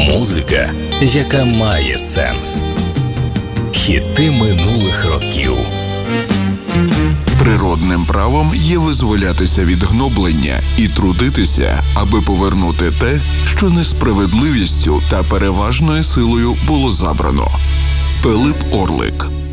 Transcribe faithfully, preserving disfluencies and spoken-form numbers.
Музика, яка має сенс. Хіти минулих років. Природним правом є визволятися від гноблення і трудитися, аби повернути те, що несправедливістю та переважною силою було забрано. Пилип Орлик.